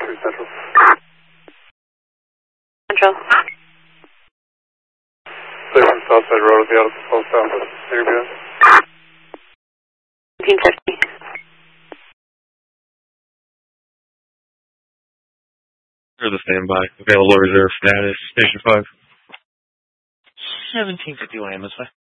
Central. Central. Clear from Southside Road at the Auto Post Office. Area 1950. For the standby. Available reserve status. Station 5. 1751 AM this way.